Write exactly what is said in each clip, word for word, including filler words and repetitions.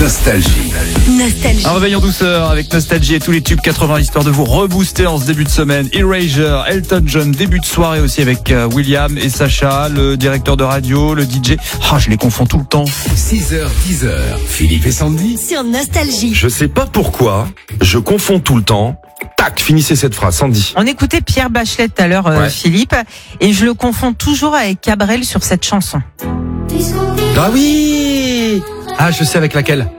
Nostalgie. Nostalgie. Un réveil en douceur avec Nostalgie et tous les tubes quatre-vingts, histoire de vous rebooster en ce début de semaine. Erasure, Elton John, début de soirée aussi avec William et Sacha, le directeur de radio, le D J. Ah, je les confonds tout le temps. six heures, dix heures, Philippe et Sandy. Sur Nostalgie. Je sais pas pourquoi, je confonds tout le temps. Tac, finissez cette phrase, Sandy. On écoutait Pierre Bachelet tout à l'heure, euh, Ouais. Philippe, et je le confonds toujours avec Cabrel sur cette chanson. Ah oui. Ah, je sais avec laquelle.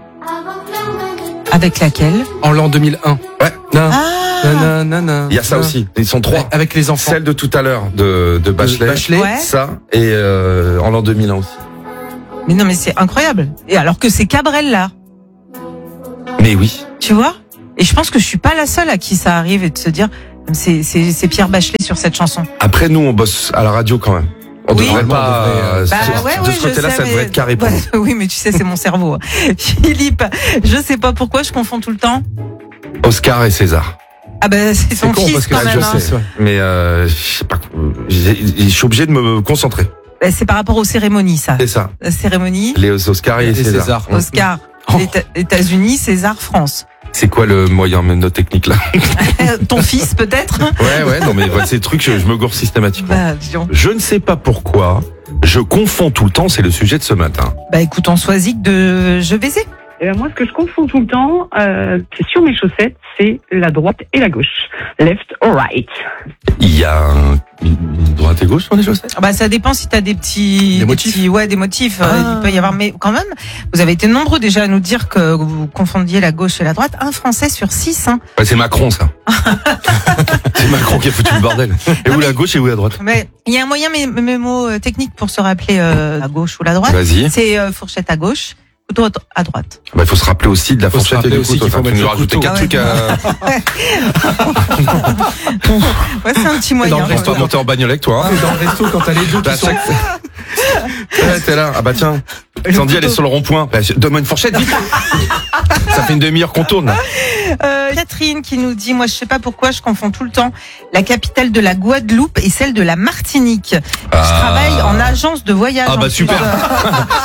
Avec laquelle? En l'an deux mille un. Ouais, Non. Ah, Non, non, non. il y a ça aussi. Ils sont trois. Avec les enfants. Celle de tout à l'heure de, de Bachelet. Bachelet. Ouais. Ça, et euh, en l'an deux mille un aussi. mais non, mais c'est incroyable. Et alors que c'est Cabrel là, Mais oui. tu vois? Et je pense que je suis pas la seule à qui ça arrive et de se dire, c'est, c'est, c'est Pierre Bachelet sur cette chanson. Après, nous, on bosse à la radio quand même. On Oui. devrait pas... On devrait, euh, euh, Bah sur- ouais, de ouais, ce je côté-là, sais, ça mais- devrait être carré pour Ouais, nous. oui, mais tu sais, c'est mon cerveau. Philippe, je sais pas pourquoi je confonds tout le temps. Oscar et César. Ah ben, c'est son con, fils parce que quand là, même. je hein. sais. Mais euh, je sais pas. j'ai- Je suis obligé de me concentrer. Bah, c'est par rapport aux cérémonies, ça. C'est ça. La cérémonie, Les Oscars et, Et César. César. Oscar, Oh. Éta- États-Unis, César, France. C'est quoi le moyen mnémotechnique là? Ton fils, peut-être? Ouais, ouais, non mais voilà, ces trucs, je, je me gourre systématiquement. Bah, disons. Je ne sais pas pourquoi, je confonds tout le temps, c'est le sujet de ce matin. Bah, écoute, on choisit de Je vais y. Eh ben, moi, ce que je confonds tout le temps, euh, c'est sur mes chaussettes, c'est la droite et la gauche. Left or right. Il y a un, une une droite et gauche sur les chaussettes? Bah, ça dépend si t'as des petits, Des motifs. petits- ouais, des motifs. euh, Ah. il peut y avoir, mais quand même, vous avez été nombreux déjà à nous dire que vous confondiez la gauche et la droite. Un Français sur six, hein. Ouais, c'est Macron ça. C'est Macron qui a foutu le bordel. Et Non, où mais- la gauche et où la droite? Mais il y a un moyen mé- mémo euh, technique pour se rappeler euh, la gauche ou la droite. Vas-y. C'est euh, fourchette à gauche, couteau à droite. Bah, il faut se rappeler aussi de la Faut se fourchette et rappeler du aussi couteau. qu'il faut Enfin, tu mettre nous le rajouter couteau. quatre Ah ouais. trucs à... Ouais, c'est un petit moyen. Dans le ouais. Reste-toi de monter en bagnole avec toi, hein. Et dans le resto, quand t'as les deux Bah, qui sont... chaque- Ouais, t'es là. Ah bah tiens. Sandy, elle est sur le rond-point. Bah, donne-moi une fourchette, vite. Ça fait une demi-heure qu'on tourne, là. Euh, Catherine qui nous dit, moi je sais pas pourquoi je confonds tout le temps la capitale de la Guadeloupe et celle de la Martinique. Je Ah. travaille en agence de voyage. Ah en bah plus. super.